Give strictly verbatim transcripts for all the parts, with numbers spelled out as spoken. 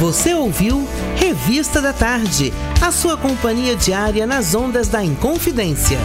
Você ouviu Revista da Tarde, a sua companhia diária nas ondas da Inconfidência.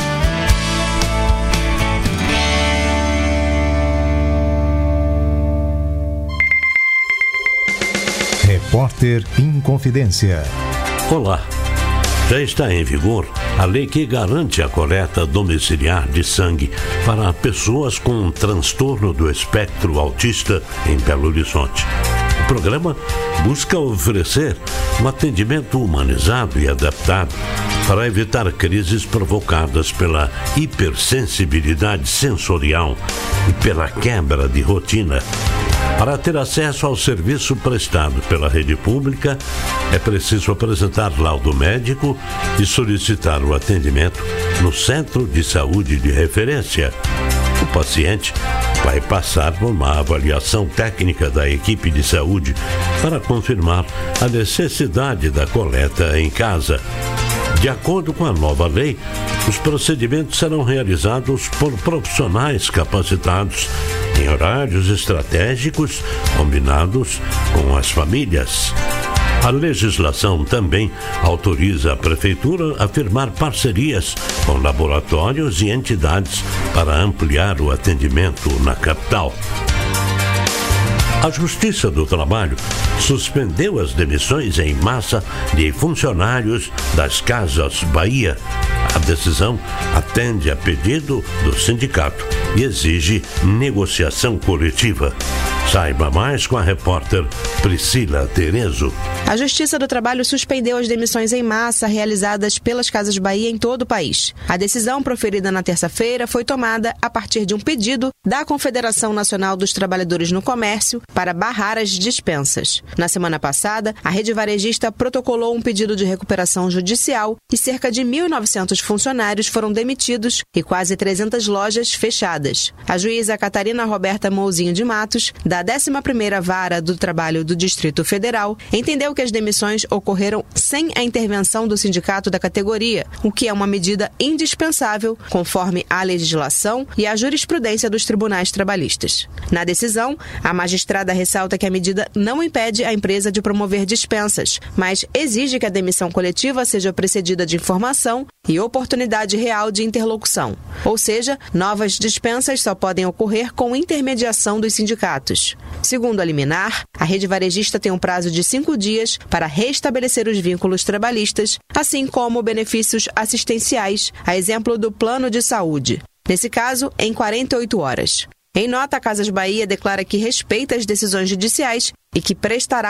Repórter Inconfidência. Olá. Já está em vigor a lei que garante a coleta domiciliar de sangue para pessoas com transtorno do espectro autista em Belo Horizonte. O programa busca oferecer um atendimento humanizado e adaptado para evitar crises provocadas pela hipersensibilidade sensorial e pela quebra de rotina. Para ter acesso ao serviço prestado pela rede pública, é preciso apresentar laudo médico e solicitar o atendimento no Centro de Saúde de Referência. O paciente vai passar por uma avaliação técnica da equipe de saúde para confirmar a necessidade da coleta em casa. De acordo com a nova lei, os procedimentos serão realizados por profissionais capacitados em horários estratégicos combinados com as famílias. A legislação também autoriza a Prefeitura a firmar parcerias com laboratórios e entidades para ampliar o atendimento na capital. A Justiça do Trabalho suspendeu as demissões em massa de funcionários das Casas Bahia. A decisão atende a pedido do sindicato e exige negociação coletiva. Saiba mais com a repórter Priscila Terezo. A Justiça do Trabalho suspendeu as demissões em massa realizadas pelas Casas Bahia em todo o país. A decisão, proferida na terça-feira, foi tomada a partir de um pedido da Confederação Nacional dos Trabalhadores no Comércio para barrar as dispensas. Na semana passada, a rede varejista protocolou um pedido de recuperação judicial e cerca de mil e novecentos funcionários foram demitidos e quase trezentas lojas fechadas. A juíza Catarina Roberta Mouzinho de Matos, da décima primeira Vara do Trabalho do Distrito Federal, entendeu que as demissões ocorreram sem a intervenção do sindicato da categoria, o que é uma medida indispensável conforme a legislação e a jurisprudência dos tribunais trabalhistas. Na decisão, a magistrada ressalta que a medida não impede a empresa de promover dispensas, mas exige que a demissão coletiva seja precedida de informação e oportunidade real de interlocução. Ou seja, novas dispensas só podem ocorrer com intermediação dos sindicatos. Segundo a liminar, a rede varejista tem um prazo de cinco dias para restabelecer os vínculos trabalhistas, assim como benefícios assistenciais, a exemplo do plano de saúde. Nesse caso, em quarenta e oito horas. Em nota, a Casas Bahia declara que respeita as decisões judiciais e que prestará